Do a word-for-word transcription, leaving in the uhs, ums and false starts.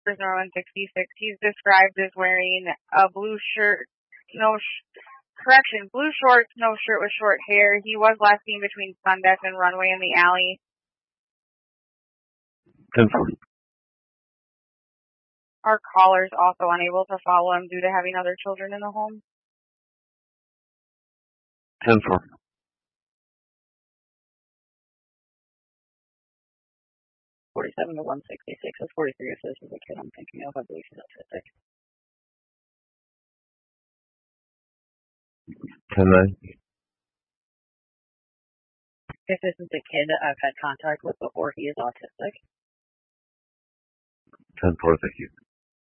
Prisoner one sixty-six. He's described as wearing a blue shirt, no sh- correction, blue shorts, no shirt with short hair. He was last seen between Sundeck and Runway in the alley. ten forty. Our caller's also unable to follow him due to having other children in the home. ten four. forty-seven to one sixty-six. That's forty-three. So this is the kid I'm thinking of. I believe he's autistic. ten nine. If this is the kid that I've had contact with before, he is autistic. ten four, thank you.